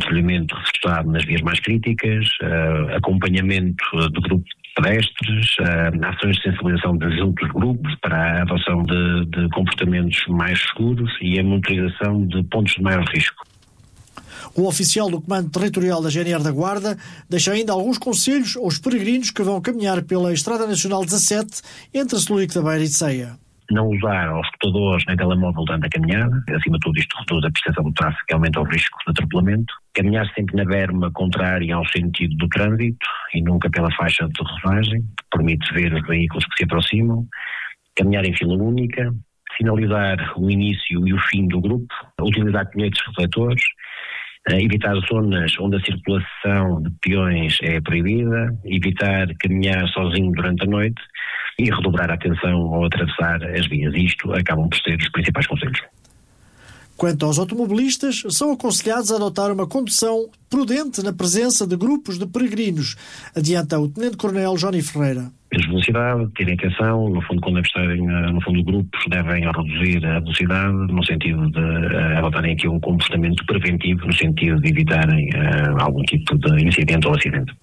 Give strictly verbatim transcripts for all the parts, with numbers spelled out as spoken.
patrulhamento reforçado nas vias mais críticas, uh, acompanhamento de grupos de pedestres, uh, ações de sensibilização de outros grupos para a adoção de, de comportamentos mais seguros e a monitorização de pontos de maior risco. O oficial do Comando Territorial da G N R da Guarda deixa ainda alguns conselhos aos peregrinos que vão caminhar pela Estrada Nacional dezassete entre Celulique da Beira e Ceia. Não usar os computadores nem telemóvel durante a caminhada, acima de tudo isto reduz a percepção do tráfego e aumenta o risco de atropelamento. Caminhar sempre na berma contrária ao sentido do trânsito e nunca pela faixa de rodagem, que permite ver os veículos que se aproximam. Caminhar em fila única, sinalizar o início e o fim do grupo, utilizar colhetes refletores, evitar zonas onde a circulação de peões é proibida, evitar caminhar sozinho durante a noite e redobrar a atenção ao atravessar as vias. Isto acabam por ser os principais conselhos. Quanto aos automobilistas, são aconselhados a adotar uma condução prudente na presença de grupos de peregrinos, adianta o Tenente-Coronel Johnny Ferreira. Menos velocidade, terem atenção, no fundo quando estarem no fundo grupos devem reduzir a velocidade no sentido de uh, adotarem aqui um comportamento preventivo no sentido de evitarem uh, algum tipo de incidente ou acidente.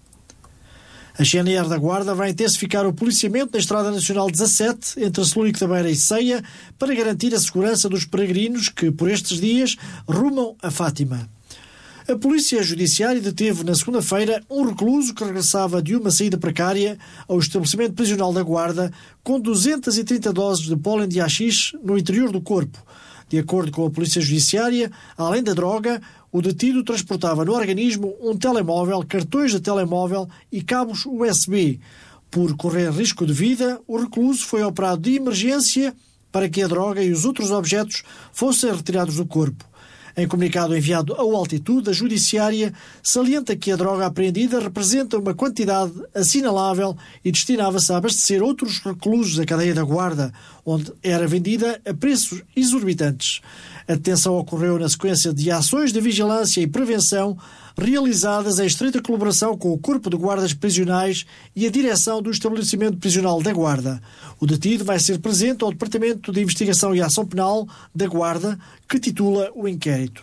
A G N R da Guarda vai intensificar o policiamento na Estrada Nacional dezassete entre Celulique da Beira e Ceia para garantir a segurança dos peregrinos que por estes dias rumam a Fátima. A Polícia Judiciária deteve na segunda-feira um recluso que regressava de uma saída precária ao estabelecimento prisional da Guarda com duzentas e trinta doses de pólen de haxixe no interior do corpo. De acordo com a Polícia Judiciária, além da droga, o detido transportava no organismo um telemóvel, cartões de telemóvel e cabos U S B. Por correr risco de vida, o recluso foi operado de emergência para que a droga e os outros objetos fossem retirados do corpo. Em comunicado enviado ao Altitude, a Judiciária salienta que a droga apreendida representa uma quantidade assinalável e destinava-se a abastecer outros reclusos da cadeia da Guarda, onde era vendida a preços exorbitantes. A detenção ocorreu na sequência de ações de vigilância e prevenção realizadas em estreita colaboração com o Corpo de Guardas Prisionais e a direção do estabelecimento prisional da Guarda. O detido vai ser presente ao Departamento de Investigação e Ação Penal da Guarda, que titula o inquérito.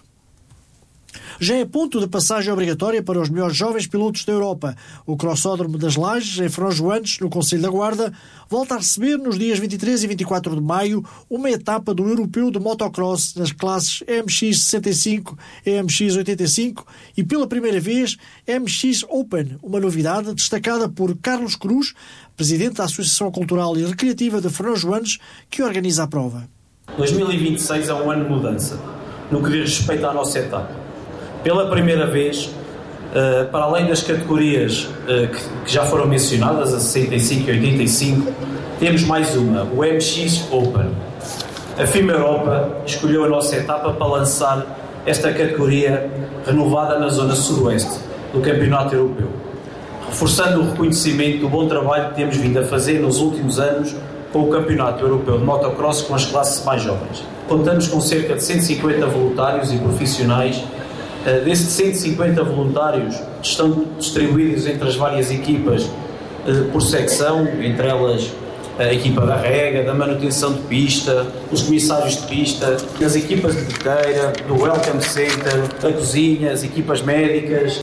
Já é ponto de passagem obrigatória para os melhores jovens pilotos da Europa. O Crossódromo das Lajes, em Frão-Joantes, no Concelho da Guarda, volta a receber nos dias vinte e três e vinte e quatro de maio uma etapa do Europeu de Motocross nas classes M X sessenta e cinco e M X oitenta e cinco e, pela primeira vez, M X Open, uma novidade destacada por Carlos Cruz, presidente da Associação Cultural e Recreativa de Frão-Joantes, que organiza a prova. dois mil e vinte e seis é um ano de mudança, no que diz respeito à nossa etapa. Pela primeira vez, uh, para além das categorias uh, que, que já foram mencionadas, a sessenta e cinco e oitenta e cinco, temos mais uma, o M X Open. A FIMA Europa escolheu a nossa etapa para lançar esta categoria renovada na zona sudoeste do Campeonato Europeu, reforçando o reconhecimento do bom trabalho que temos vindo a fazer nos últimos anos com o Campeonato Europeu de Motocross com as classes mais jovens. Contamos com cerca de cento e cinquenta voluntários e profissionais. Desses cento e cinquenta voluntários estão distribuídos entre as várias equipas por secção, entre elas a equipa da rega, da manutenção de pista, os comissários de pista, as equipas de boteira, do Welcome Center, da cozinha, as equipas médicas.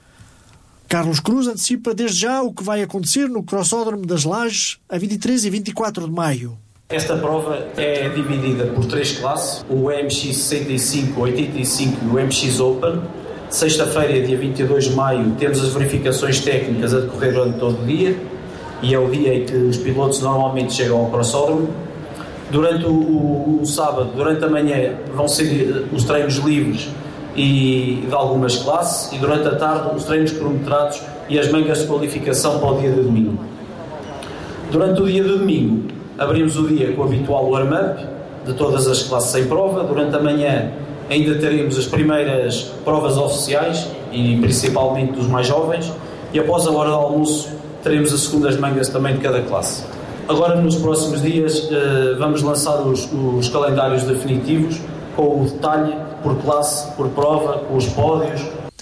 Carlos Cruz antecipa desde já o que vai acontecer no Crossódromo das Lajes a vinte e três e vinte e quatro de maio. Esta prova é dividida por três classes, o M X sessenta e cinco, oitenta e cinco e o M X Open. Sexta-feira, dia vinte e dois de maio, temos as verificações técnicas a decorrer durante todo o dia e é o dia em que os pilotos normalmente chegam ao crossódromo. Durante o, o, o sábado, durante a manhã, vão ser os treinos livres e de algumas classes e durante a tarde os treinos cronometrados e as mangas de qualificação para o dia de domingo. Durante o dia de domingo, abrimos o dia com o habitual warm-up de todas as classes em prova. Durante a manhã ainda teremos as primeiras provas oficiais e principalmente dos mais jovens e após a hora do almoço teremos as segundas mangas também de cada classe. Agora nos próximos dias vamos lançar os, os calendários definitivos com o detalhe por classe, por prova, com os pódios.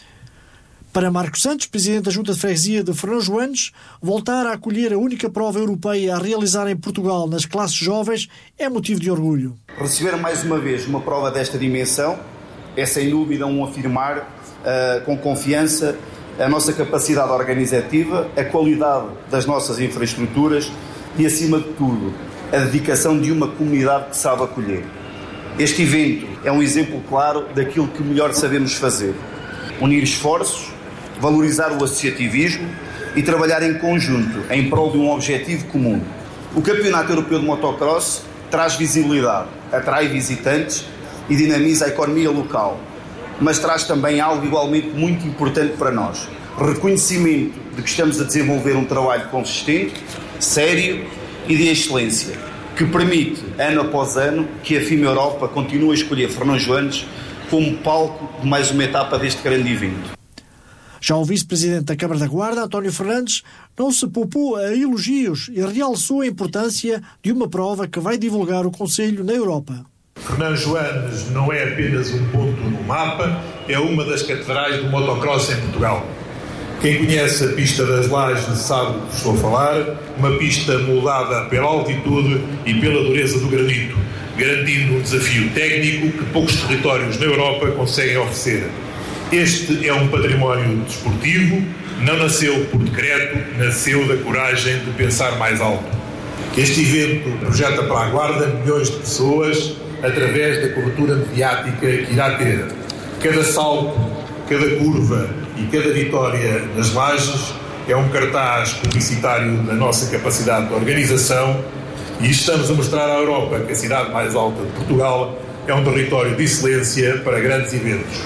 Para Marcos Santos, presidente da Junta de Freguesia de Frão-Joantes, voltar a acolher a única prova europeia a realizar em Portugal nas classes jovens é motivo de orgulho. Receber mais uma vez uma prova desta dimensão é sem dúvida um afirmar uh, com confiança a nossa capacidade organizativa, a qualidade das nossas infraestruturas e, acima de tudo, a dedicação de uma comunidade que sabe acolher. Este evento é um exemplo claro daquilo que melhor sabemos fazer: unir esforços, valorizar o associativismo e trabalhar em conjunto em prol de um objetivo comum. O Campeonato Europeu de Motocross traz visibilidade, atrai visitantes e dinamiza a economia local, mas traz também algo igualmente muito importante para nós: reconhecimento de que estamos a desenvolver um trabalho consistente, sério e de excelência, que permite, ano após ano, que a FIM Europa continue a escolher Fernão Joanes como palco de mais uma etapa deste grande evento. Já o vice-presidente da Câmara da Guarda, António Fernandes, não se poupou a elogios e realçou a importância de uma prova que vai divulgar o Conselho na Europa. Fernão Joanes não é apenas um ponto no mapa, é uma das catedrais do motocross em Portugal. Quem conhece a pista das Lajes sabe do que estou a falar, uma pista moldada pela altitude e pela dureza do granito, garantindo um desafio técnico que poucos territórios na Europa conseguem oferecer. Este é um património desportivo, não nasceu por decreto, nasceu da coragem de pensar mais alto. Este evento projeta para a Guarda milhões de pessoas através da cobertura mediática que irá ter. Cada salto, cada curva e cada vitória nas Lajes é um cartaz publicitário da nossa capacidade de organização, e estamos a mostrar à Europa que a cidade mais alta de Portugal é um território de excelência para grandes eventos.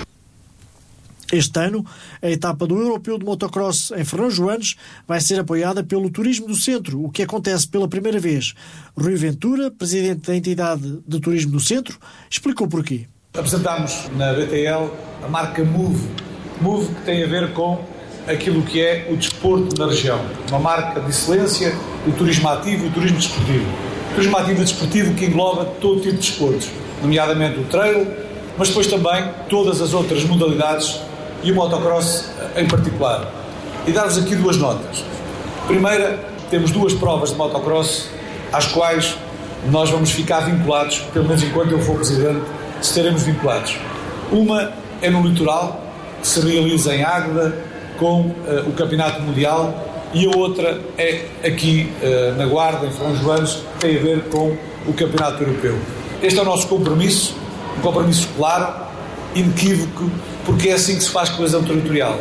Este ano, a etapa do Europeu de Motocross em Fernão Joanes vai ser apoiada pelo Turismo do Centro, o que acontece pela primeira vez. Rui Ventura, presidente da entidade de Turismo do Centro, explicou porquê. Apresentámos na B T L a marca Move. Move que tem a ver com aquilo que é o desporto na região. Uma marca de excelência do turismo ativo e do turismo desportivo. O turismo ativo e desportivo que engloba todo tipo de desportos, nomeadamente o trail, mas depois também todas as outras modalidades e o motocross em particular. E dar-vos aqui duas notas. Primeira, temos duas provas de motocross às quais nós vamos ficar vinculados, pelo menos enquanto eu for presidente, estaremos vinculados. Uma é no litoral, que se realiza em Águeda com uh, o Campeonato Mundial, e a outra é aqui uh, na Guarda, em Fernão Joanes, que tem a ver com o Campeonato Europeu. Este é o nosso compromisso, um compromisso claro, inequívoco, porque é assim que se faz coesão territorial.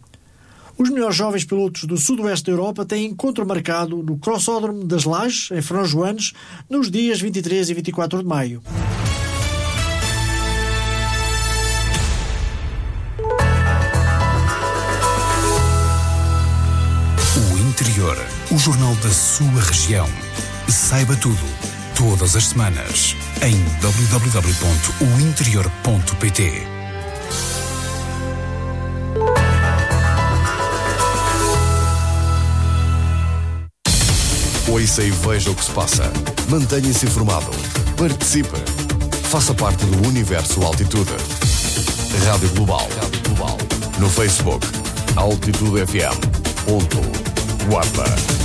Os melhores jovens pilotos do sudoeste da Europa têm encontro marcado no Crossódromo das Lajes, em Fernão Joanes, nos dias vinte e três e vinte e quatro de maio. O Interior, o jornal da sua região. Saiba tudo, todas as semanas, em w w w ponto o interior ponto p t. Ouça e veja o que se passa. Mantenha-se informado. Participe. Faça parte do Universo Altitude. Rádio Global. Rádio Global. No Facebook, Altitude F M. Ponto. Guarda.